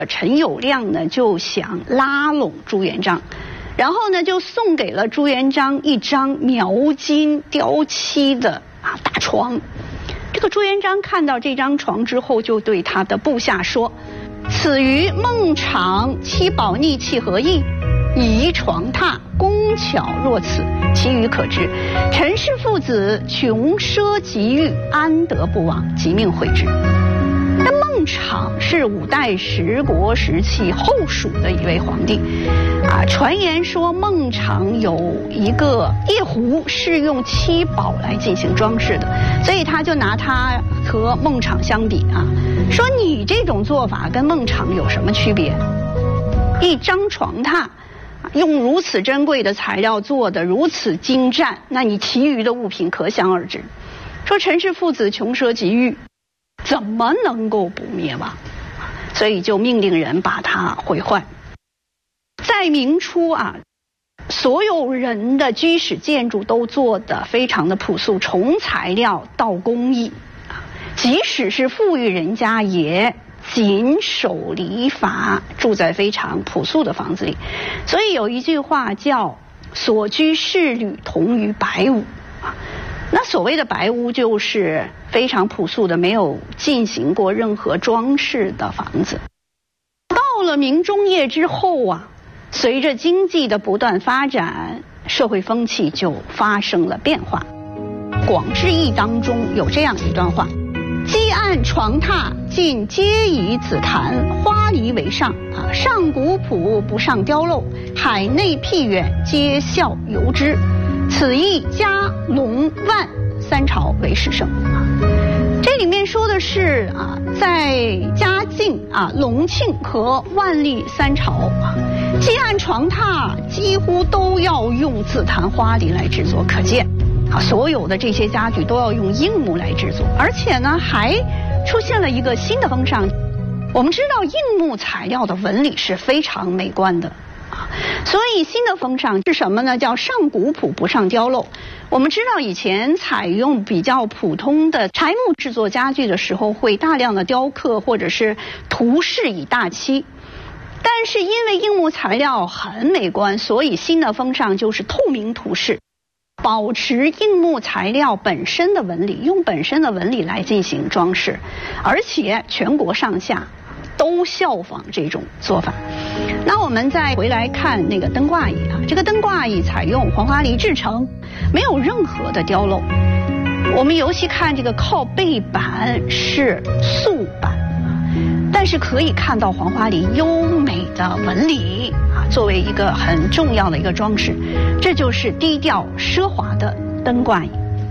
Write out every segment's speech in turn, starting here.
陈友谅呢就想拉拢朱元璋，然后呢就送给了朱元璋一张描金雕漆的大床。这个朱元璋看到这张床之后，就对他的部下说：“此于孟昶七宝逆器何异？宜床榻，工巧若此，其余可知。陈氏父子穷奢极欲，安得不亡？即命会之。”那孟昶是五代十国时期后蜀的一位皇帝，传言说孟昶有一个夜壶是用七宝来进行装饰的，所以他就拿他和孟昶相比说你这种做法跟孟昶有什么区别？一张床榻用如此珍贵的材料做的如此精湛，那你其余的物品可想而知。说陈氏父子穷奢极欲，怎么能够不灭亡？所以就命令人把它毁坏。在明初所有人的居室建筑都做得非常的朴素，从材料到工艺，即使是富裕人家也谨守礼法，住在非常朴素的房子里。所以有一句话叫所居室履同于白屋。那所谓的白屋就是非常朴素的，没有进行过任何装饰的房子。到了明中叶之后随着经济的不断发展，社会风气就发生了变化。《广志异》当中有这样一段话：积案床榻尽皆以紫檀花梨为上上古朴不上雕镂，海内僻远皆效游之，此意嘉隆万三朝为始盛。这里面说的是在嘉靖隆庆和万历三朝积案床榻几乎都要用紫檀花梨来制作，可见所有的这些家具都要用硬木来制作。而且呢还出现了一个新的风尚。我们知道硬木材料的纹理是非常美观的所以新的风尚是什么呢？叫上古朴不上雕镂。我们知道以前采用比较普通的柴木制作家具的时候，会大量的雕刻或者是涂饰以大漆，但是因为硬木材料很美观，所以新的风尚就是透明涂饰，保持硬木材料本身的纹理，用本身的纹理来进行装饰，而且全国上下都效仿这种做法。那我们再回来看那个灯挂椅这个灯挂椅采用黄花梨制成，没有任何的雕镂。我们尤其看这个靠背板是素板但是可以看到黄花梨优美的纹理作为一个很重要的一个装饰，这就是低调奢华的灯挂椅。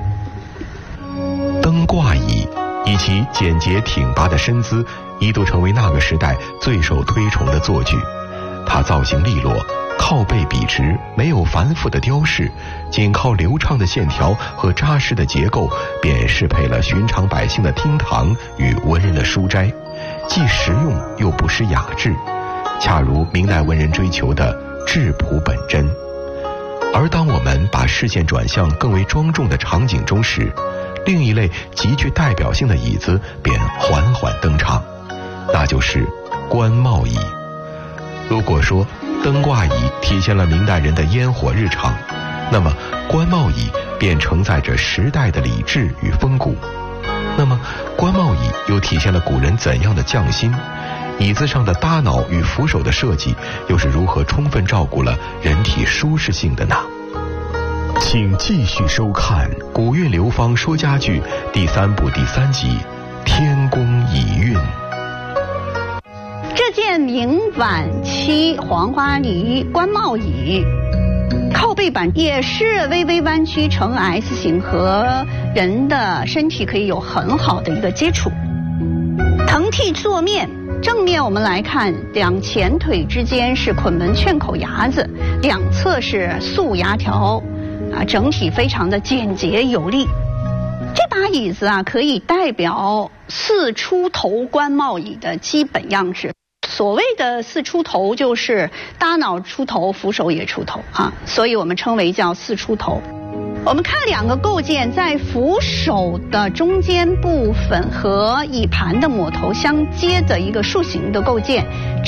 灯挂椅以其简洁挺拔的身姿，一度成为那个时代最受推崇的坐具。它造型利落，靠背笔直，没有繁复的雕饰，仅靠流畅的线条和扎实的结构，便适配了寻常百姓的厅堂与文人的书斋，既实用又不失雅致，恰如明代文人追求的质朴本真。而当我们把视线转向更为庄重的场景中时，另一类极具代表性的椅子便缓缓登场，那就是官帽椅。如果说灯挂椅体现了明代人的烟火日常，那么官帽椅便承载着时代的礼制与风骨。那么官帽椅又体现了古人怎样的匠心？椅子上的搭脑与扶手的设计又是如何充分照顾了人体舒适性的呢？请继续收看《古韵流芳说家具》第3部第3集《天工椅韵》。 这件明晚期黄花梨官帽椅靠背板也是微微弯曲成 S 型，和人的身体可以有很好的一个接触。腾屉坐面，正面我们来看，两前腿之间是捆门券口牙子，两侧是素牙条整体非常的简洁有力。这把椅子可以代表四出头官帽椅的基本样式。所谓的四出头就是搭脑出头，扶手也出头所以我们称为叫四出头。我们看两个构件，在扶手的中间部分和椅盘的抹头相接的一个竖形的构件，